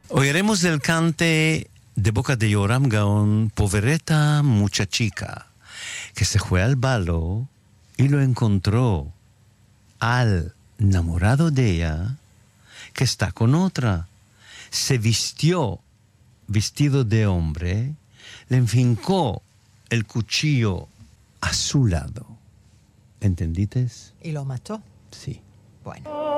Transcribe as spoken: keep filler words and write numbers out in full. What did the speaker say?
Oiremos del cante de boca de Yoram Gaon, Povereta muchachica, que se fue al balo y lo encontró al enamorado de ella, que está con otra. Se vistió vestido de hombre, le enfincó el cuchillo a su lado. ¿Entendiste? ¿Y lo mató? Sí. Bueno.